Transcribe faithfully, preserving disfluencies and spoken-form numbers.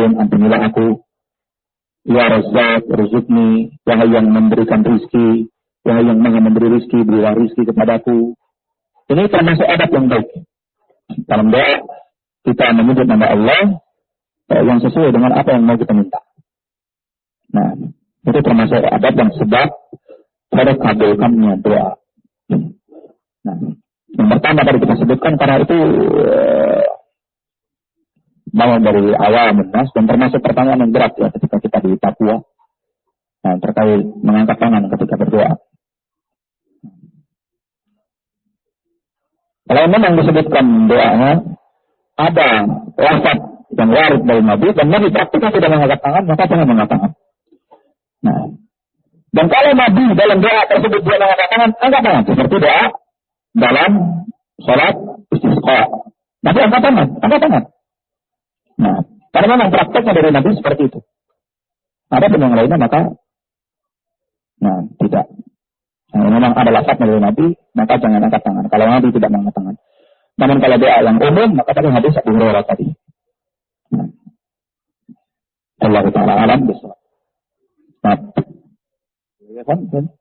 ampunilah aku. Ya Razzaq, rizqni, wahai yang memberikan rizki, wahai yang maha memberi rizki, berilah rizki kepadaku. Ini termasuk adab yang baik. Dalam doa kita menyebut nama Allah yang sesuai dengan apa yang mau kita minta. Nah, itu termasuk adab yang sebab pada kabulkannya doa. Nah, yang pertama tadi kita sebutkan karena itu uh, mau dari awal menas dan termasuk pertanyaan yang berat ya ketika kita di Papua. Nah, terkait mengangkat tangan ketika berdoa. Kalau memang disebutkan doanya ada lafaz yang warid dari Nabi dan Nabi praktiknya tidak mengangkat tangan, maka jangan mengangkat tangan. Nah, dan kalau Nabi dalam doa tersebut dia mengangkat tangan, angkat tangan seperti doa dalam sholat istisqa. Nabi angkat tangan, angkat tangan. Nah, karena memang prakteknya dari Nabi seperti itu. Ada pun yang lainnya maka, nah tidak. Nah, memang ada lafaznya dari Nabi, maka jangan angkat tangan. Kalau Nabi tidak mengangkat tangan. Namun kalau doa yang umum, maka tadi hadis Abu Hurairah tadi. Nah, Allah Taala alam bisawab. Nah, ya kan?